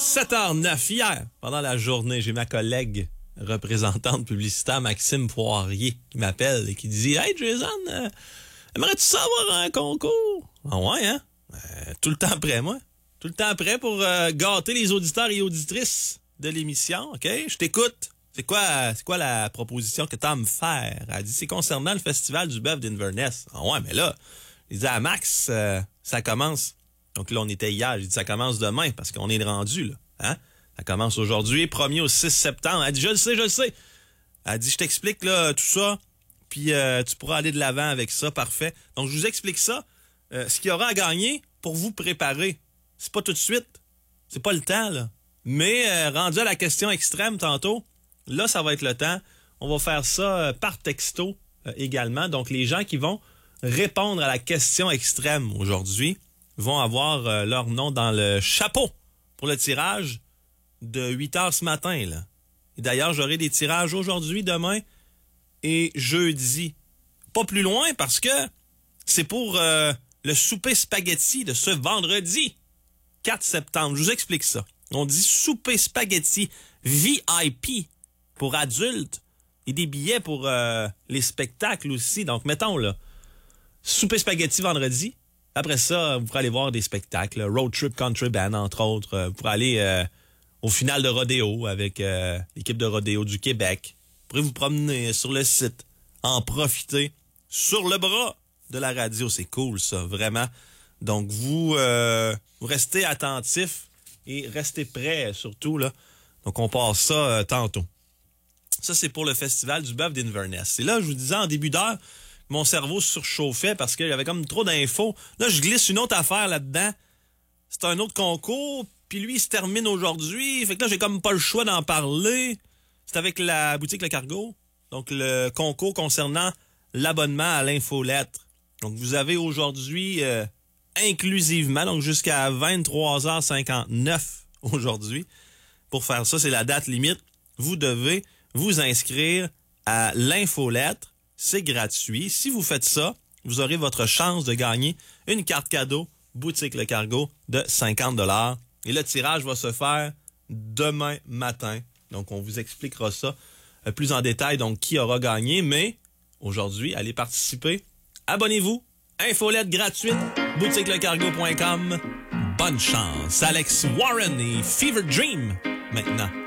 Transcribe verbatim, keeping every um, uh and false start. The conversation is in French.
sept heures neuf hier, pendant la journée, j'ai ma collègue représentante publicitaire Maxime Poirier qui m'appelle et qui dit « Hey Jason, euh, aimerais-tu savoir un concours? » Ah ouais, hein? Euh, tout le temps prêt, moi. Tout le temps prêt pour euh, gâter les auditeurs et auditrices de l'émission, OK? Je t'écoute. C'est quoi, c'est quoi la proposition que tu as à me faire? Elle dit, c'est concernant le festival du bœuf d'Inverness. Ah ouais, mais là, il dit à Max, euh, ça commence. Donc là, on était hier. J'ai dit, ça commence demain parce qu'on est rendu, là. Hein? Ça commence aujourd'hui, premier au six septembre. Elle dit, je le sais, je le sais. Elle dit, je t'explique, là, tout ça. Puis euh, tu pourras aller de l'avant avec ça. Parfait. Donc, je vous explique ça. Euh, ce qu'il y aura à gagner pour vous préparer. C'est pas tout de suite. C'est pas le temps, là. Mais euh, rendu à la question extrême tantôt, là, ça va être le temps. On va faire ça euh, par texto euh, également. Donc, les gens qui vont répondre à la question extrême aujourd'hui vont avoir euh, leur nom dans le chapeau pour le tirage de huit heures ce matin, là. Et d'ailleurs, j'aurai des tirages aujourd'hui, demain et jeudi. Pas plus loin parce que c'est pour euh, le souper spaghetti de ce vendredi quatre septembre. Je vous explique ça. On dit souper spaghetti V I P pour adultes et des billets pour euh, les spectacles aussi. Donc, mettons, là, souper spaghetti vendredi. Après ça, vous pourrez aller voir des spectacles. Là, Road Trip Country Band, entre autres. Vous pourrez aller euh, au final de rodéo avec euh, l'équipe de rodéo du Québec. Vous pourrez vous promener sur le site, en profiter sur le bras de la radio. C'est cool, ça, vraiment. Donc, vous, euh, vous restez attentifs et restez prêts, surtout, là. Donc, on passe ça euh, tantôt. Ça, c'est pour le festival du bœuf d'Inverness. Et là, je vous disais en début d'heure, mon cerveau surchauffait parce qu'il y avait comme trop d'infos. Là, je glisse une autre affaire là-dedans. C'est un autre concours, puis lui, il se termine aujourd'hui. Fait que là, j'ai comme pas le choix d'en parler. C'est avec la boutique Le Cargo. Donc, le concours concernant l'abonnement à l'infolettre. Donc, vous avez aujourd'hui... Euh, inclusivement, donc jusqu'à vingt-trois heures cinquante-neuf aujourd'hui. Pour faire ça, c'est la date limite. Vous devez vous inscrire à l'infolettre. C'est gratuit. Si vous faites ça, vous aurez votre chance de gagner une carte cadeau boutique Le Cargo de cinquante dollars. Et le tirage va se faire demain matin. Donc, on vous expliquera ça plus en détail, donc qui aura gagné. Mais aujourd'hui, allez participer. Abonnez-vous. Infolette gratuite, boutique le cargo point com. Bonne chance. Alex Warren et Fever Dream maintenant.